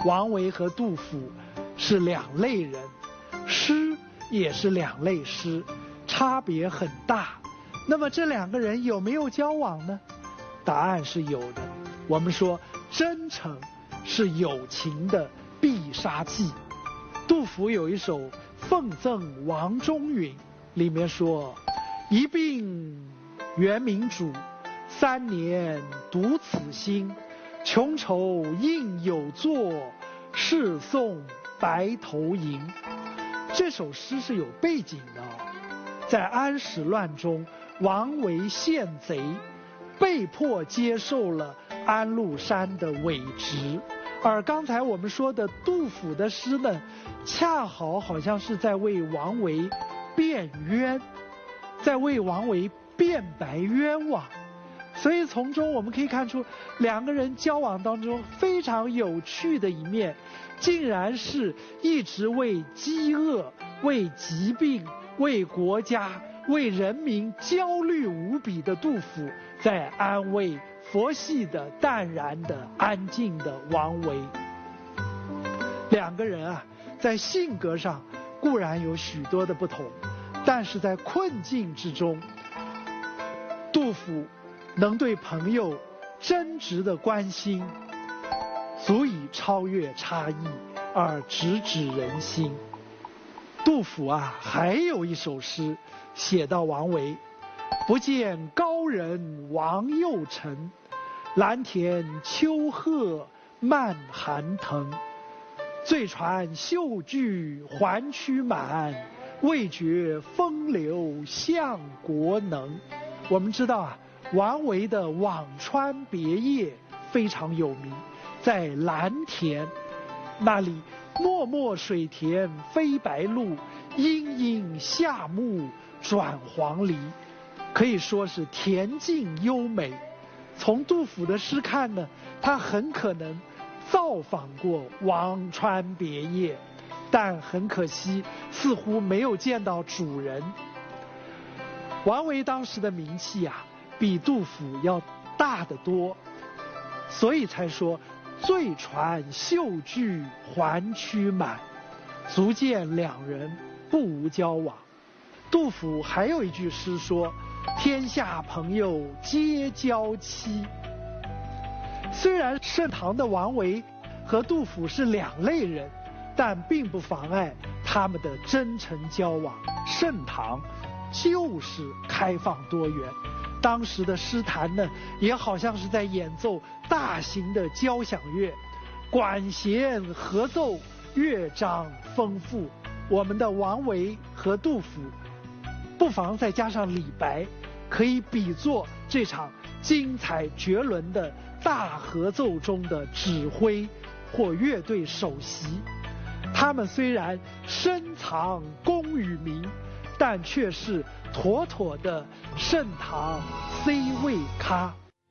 王维和杜甫是两类人，诗也是两类诗，差别很大。那么这两个人有没有交往呢？答案是有的。我们说真诚是友情的必杀技。杜甫有一首《奉赠王中允》，里面说：一病元明主，3年独此心，穷愁应有作，世送白头吟。这首诗是有背景的在安史乱中，王维献贼，被迫接受了安禄山的伪职。而刚才我们说的杜甫的诗呢，恰好像是在为王维辩冤，在为王维辩白冤枉。所以从中我们可以看出两个人交往当中非常有趣的一面，竟然是一直为饥饿、为疾病、为国家、为人民焦虑无比的杜甫，在安慰佛系的、淡然的、安静的王维。两个人在性格上固然有许多的不同，但是在困境之中，杜甫能对朋友真挚的关心，足以超越差异而直指人心。杜甫还有一首诗写到王维：不见高人王右丞，蓝田秋壑漫寒藤。醉船秀句还驱满，未觉风流向国能。我们知道王维的《辋川别业》非常有名，在蓝田那里，漠漠水田飞白鹭，阴阴夏木转黄鹂，可以说是恬静优美。从杜甫的诗看呢，他很可能造访过辋川别业，但很可惜似乎没有见到主人。王维当时的名气比杜甫要大得多，所以才说醉船秀句还驱满，足见两人不无交往。杜甫还有一句诗说：天下朋友皆交妻。虽然盛唐的王维和杜甫是两类人，但并不妨碍他们的真诚交往。盛唐就是开放多元，当时的诗坛呢，也好像是在演奏大型的交响乐，管弦合奏，乐章丰富。我们的王维和杜甫，不妨再加上李白，可以比作这场精彩绝伦的大合奏中的指挥或乐队首席。他们虽然深藏功与名，但却是妥妥的盛唐 C 位咖。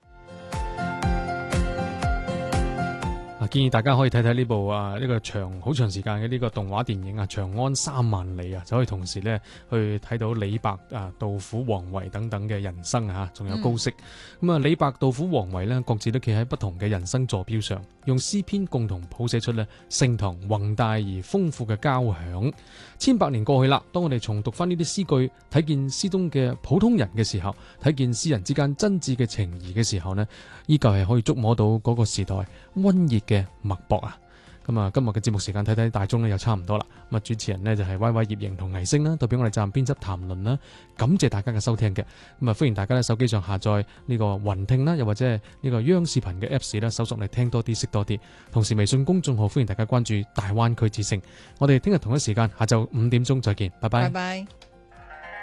建議大家可以睇睇呢部呢個好長時間嘅呢個動畫電影長安3萬里就可以同時咧去睇到李白杜甫、王維等等嘅人生仲有高適。咁李白、杜甫、王維咧各自都企喺不同嘅人生座標上，用詩篇共同譜寫出咧盛唐宏大而豐富嘅交響。千百年過去啦，當我哋重讀翻呢啲詩句，睇見詩中嘅普通人嘅時候，睇見詩人之間真摯嘅情誼嘅時候呢，依舊係可以觸摸到嗰個時代溫熱嘅脈搏咁今日嘅節目時間睇睇大鐘又差唔多啦。主持人呢就係歪歪葉瑩同倪星啦，代表我哋責任編輯譚論啦，感謝大家嘅收聽嘅。歡迎大家喺手機上下載呢個雲聽啦，又或者係呢個央視頻嘅 Apps 啦，搜索嚟聽多啲識多啲。同時微信公眾號歡迎大家關注大灣區之聲。我哋聽日同一時間下晝5點鐘再見，拜拜。拜拜。